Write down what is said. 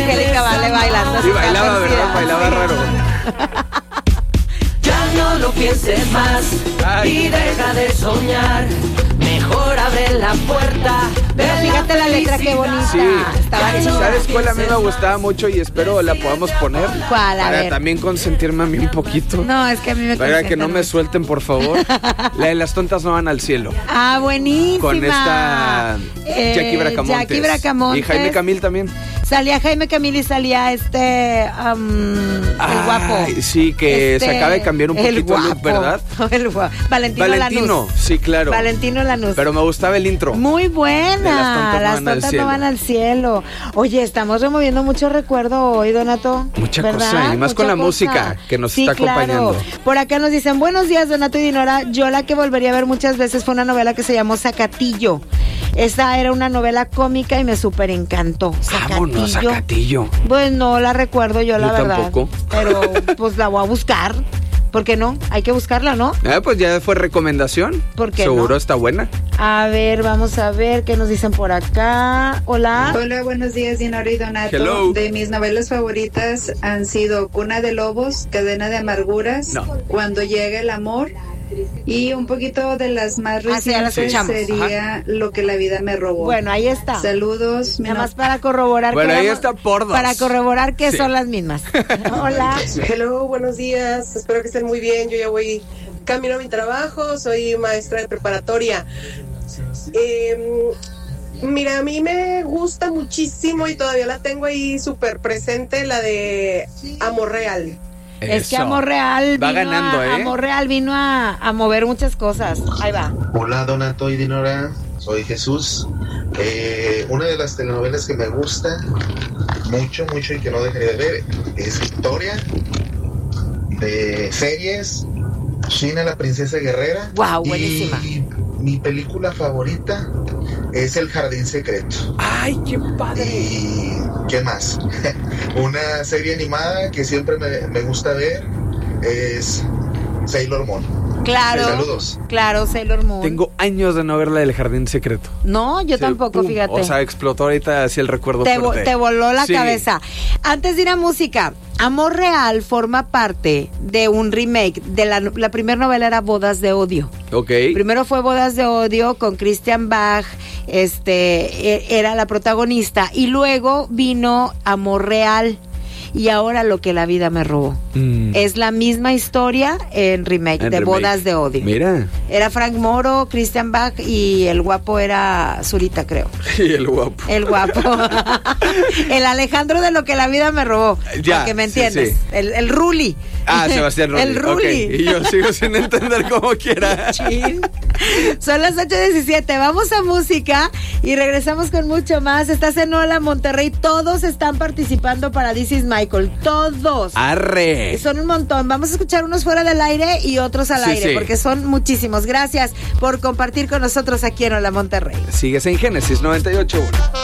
Angélica Vale bailando. Sí, bailaba, ¿verdad? Bailaba raro. Ya no lo pienses más. Ay. Y deja de soñar. Mejor abre la puerta. Pero fíjate la letra, qué bonita. Sí. Estaba chida. ¿Sabes cuál a mí me gustaba mucho y espero la podamos poner? ¿Cuál? A Para ver. también consentirme a mí un poquito. No, es que a mí me Para que no me consienten suelten, por favor. La de Las tontas no van al cielo. Ah, buenísima. Con esta Jackie Bracamontes. Jackie Bracamontes. Y Jaime Camil también. Salía Jaime Camil y salía el guapo. Ay, sí, que se acaba de cambiar un poquito el look, ¿verdad? El guapo. Valentino Lanús. Sí, claro. Valentino Lanús. Pero me gustaba el intro. Muy buena. De Las tontas no van al cielo. Oye, estamos removiendo mucho recuerdo hoy, Donato. Mucha ¿verdad? cosa, y más con la Mucha música que nos está acompañando. Por acá nos dicen, buenos días, Donato y Dinora. Yo la que volvería a ver muchas veces fue una novela que se llamó Zacatillo. Esa era una novela cómica y me súper encantó. Vámonos, Zacatillo. Pues no la recuerdo yo, la verdad. Tampoco. Pero pues la voy a buscar. ¿Por qué no? Hay que buscarla, ¿no? Pues ya fue recomendación. ¿Por qué Seguro no? está buena. A ver, vamos a ver qué nos dicen por acá. Hola. Hola, buenos días, Dinora y Donato. Hello. De mis novelas favoritas han sido Cuna de Lobos, Cadena de Amarguras, No. Cuando llega el amor, y un poquito de las más sí, ya la recientes escuchamos. sería Lo que la vida me robó. Bueno, ahí está. Saludos. Nada más para corroborar. Bueno, que ahí éramos- está por dos. Para corroborar que Sí. son las mismas. Hola. Hello, buenos días. Espero que estén muy bien. Yo ya voy camino a mi trabajo. Soy maestra de preparatoria. Mira, a mí me gusta muchísimo y todavía la tengo ahí súper presente, la de Amor Real. Es que Eso. Amor Real Va ganando, Amor Real vino a mover muchas cosas. Ahí va. Hola Donato y Dinora, soy Jesús. Una de las telenovelas que me gusta mucho y que no dejaré de ver es Victoria. De series, China la princesa guerrera. Guau, buenísima. Y mi película favorita es El jardín secreto. Ay, qué padre. ¿Y qué más? Una serie animada que siempre me gusta ver es Sailor Moon. Claro. Saludos. Claro, Sailor Moon. Tengo años de no ver la del jardín secreto. No, yo Sí, tampoco, pum. fíjate. O sea, explotó ahorita así el recuerdo fuerte. Te voló la Sí. cabeza. Antes de ir a música, Amor Real forma parte de un remake de la primera novela era Bodas de Odio. Ok. Primero fue Bodas de Odio con Christian Bach, era la protagonista, y luego vino Amor Real. Y ahora Lo que la vida me robó. Es la misma historia en remake de Bodas de Odio. Mira. Era Frank Moro, Christian Bach y el guapo era Zurita, creo. Y el guapo. El guapo. El Alejandro de Lo que la vida me robó. Ya, Para que me sí, entiendes. sí. El Ruli. Sebastián Rulli. El Ruli. Ok. Y yo sigo sin entender cómo quiera. Chin. Son las 8:17. Vamos a música y regresamos con mucho más. Estás en Hola Monterrey. Todos están participando para This Is Michael. Todos. Arre. Son un montón. Vamos a escuchar unos fuera del aire y otros al Sí, aire, sí. porque son muchísimos. Gracias por compartir con nosotros aquí en Hola Monterrey. Sigues en Génesis 98.1.